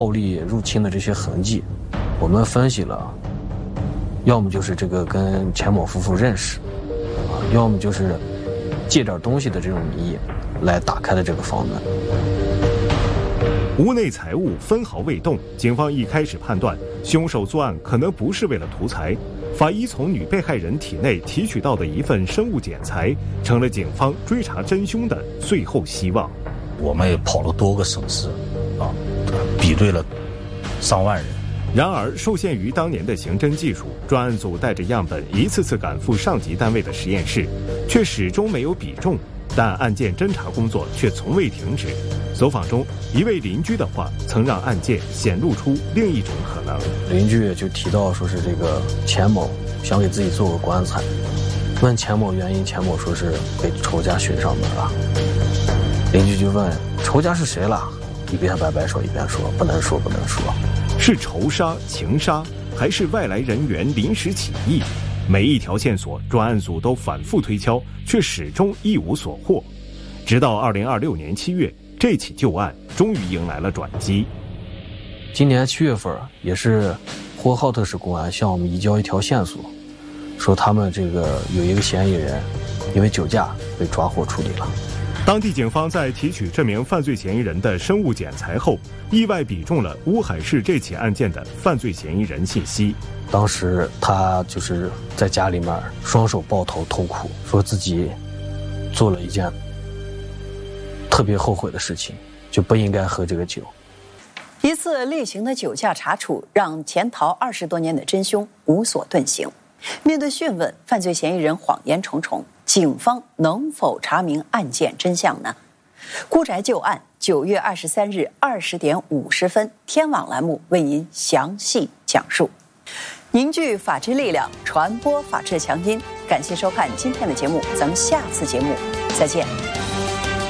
暴力入侵的这些痕迹，我们分析了，要么就是这个跟钱某夫妇认识，要么就是借点东西的这种名义来打开的这个房门。 屋内财物分毫未动，警方一开始判断凶手作案可能不是为了图财。法医从女被害人体内提取到的一份生物检材，成了警方追查真凶的最后希望。 我们也跑了多个省市，比对了上万人。 然而，受限于当年的刑侦技术，专案组带着样本一次次赶赴上级单位的实验室，却始终没有比中。但案件侦查工作却从未停止。走访中，一位邻居的话曾让案件显露出另一种可能。 邻居就提到说是这个钱某想给自己做个棺材，问钱某原因，钱某说是被仇家寻上门了。邻居就问仇家是谁了，一边摆摆手一边说不能说不能说。 是仇杀、情杀，还是外来人员临时起意？每一条线索，专案组都反复推敲，却始终一无所获。直到2026年7月，这起旧案终于迎来了转机。 今年7月份，也是呼和浩特市公安向我们移交一条线索，说他们这个有一个嫌疑人因为酒驾被抓获处理了。 当地警方在提取这名犯罪嫌疑人的生物检材后，意外比中了乌海市这起案件的犯罪嫌疑人信息。 当时他就是在家里面双手抱头痛哭，说自己做了一件特别后悔的事情，就不应该喝这个酒。 一次例行的酒驾查处，让潜逃20多年的真凶无所遁形。面对讯问，犯罪嫌疑人谎言重重，警方能否查明案件真相呢？孤宅旧案9月23日20点50分，天网栏目为您详细讲述。凝聚法治力量，传播法治强音。感谢收看今天的节目，咱们下次节目再见。